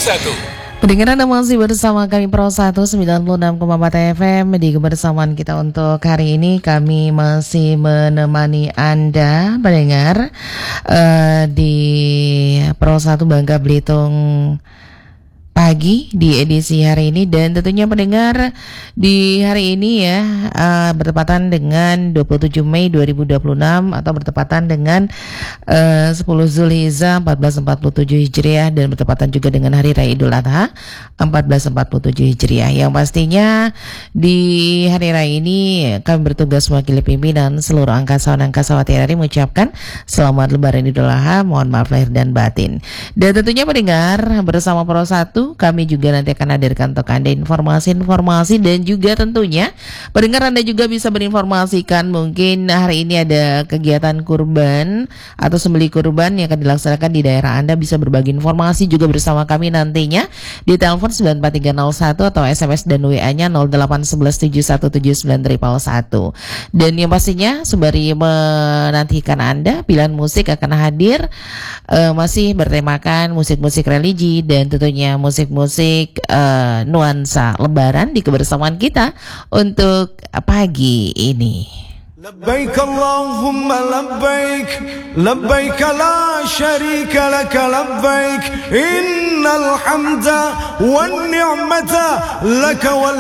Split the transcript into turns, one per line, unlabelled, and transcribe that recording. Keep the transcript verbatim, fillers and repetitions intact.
satu.
Pendengar Anda masih bersama kami Pro satu sembilan puluh enam koma empat F M. Di kebersamaan kita untuk hari ini, kami masih menemani Anda pendengar uh, di Pro satu Bangka Belitung pagi di edisi hari ini. Dan tentunya pendengar, di hari ini ya uh, bertepatan dengan dua puluh tujuh Mei dua ribu dua puluh enam atau bertepatan dengan uh, sepuluh Zulhijjah empat belas empat puluh tujuh Hijriah, dan bertepatan juga dengan Hari Raya Idul Adha empat belas empat puluh tujuh Hijriah. Yang pastinya di hari raya ini kami bertugas mewakili pimpinan seluruh angkasawan angkasawati R I mengucapkan selamat Lebaran Idul Adha, mohon maaf lahir dan batin. Dan tentunya pendengar, bersama Pro satu kami juga nanti akan hadirkan untuk Anda informasi-informasi, dan juga tentunya pendengar Anda juga bisa berinformasikan mungkin hari ini ada kegiatan kurban atau sembelih kurban yang akan dilaksanakan di daerah Anda. Bisa berbagi informasi juga bersama kami nantinya di telepon sembilan empat tiga nol satu atau S M S dan W A-nya nol delapan satu satu tujuh satu tujuh sembilan satu satu. Dan yang pastinya sembari menantikan Anda, pilihan musik akan hadir uh, masih bertemakan musik-musik religi dan tentunya musik-musik uh, nuansa Lebaran di kebersamaan kita untuk pagi ini.
لبيك اللهم لبيك لبيك لا شريك لك لبيك إن الحمد والنعمة لك وال